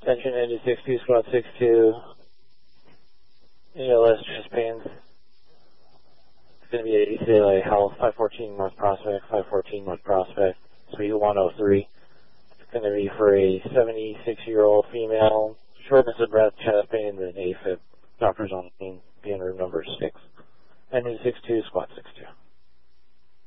Attention, engine 62, squad 62. ALS chest pains. It's going to be at UCLA Health, 514 North Prospect, 514 North Prospect, Suite 103. It's going to be for a 76-year-old female, shortness of breath, chest pains, and AFib. Doctor's on scene, being room number 6. Engine 62, squad